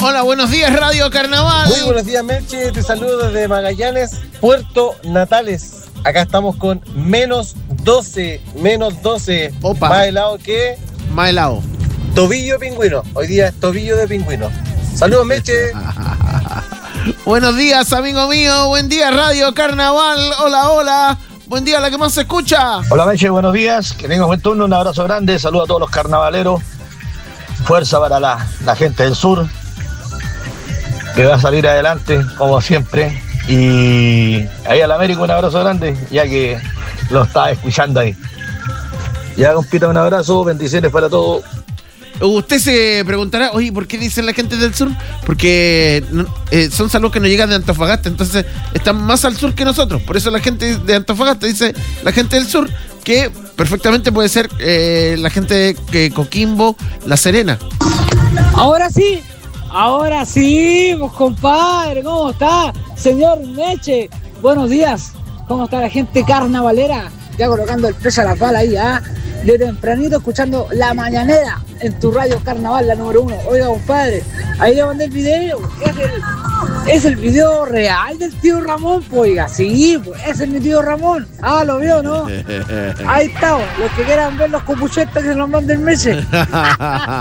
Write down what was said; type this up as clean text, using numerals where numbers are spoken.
Hola, buenos días, Radio Carnaval. Muy buenos días, Melche. Te saludo desde Magallanes, Puerto Natales. Acá estamos con menos 12. Opa. Más helado que Más helado. tobillo de pingüino. Hoy día es tobillo de pingüino. Saludos, Melche. Buenos días, amigo mío. Buen día, Radio Carnaval. Hola, hola. Buen día, la que más se escucha. Hola, Meche, buenos días. Que tengas buen turno. Un abrazo grande. Saludos a todos los carnavaleros. Fuerza para la gente del sur, que va a salir adelante, como siempre. Y ahí al América un abrazo grande, ya que lo está escuchando ahí. Ya, compita, un abrazo. Bendiciones para todos. Usted se preguntará, oye, ¿por qué dicen la gente del sur? Porque son saludos que nos llegan de Antofagasta, entonces están más al sur que nosotros. Por eso la gente de Antofagasta dice la gente del sur, que perfectamente puede ser la gente de Coquimbo, La Serena. Ahora sí, pues compadre, ¿cómo está? Señor Meche, buenos días. ¿Cómo está la gente carnavalera? Ya colocando el peso a la pala ahí, de tempranito escuchando La Mañanera en tu radio Carnaval, la número 1. Oiga, compadre, ahí le mandé el video. Es el video real del tío Ramón, pues, oiga, sí, pues, ese es mi tío Ramón. Lo vio, ¿no? Ahí está, los que quieran ver los copuchetas que se los manden meses.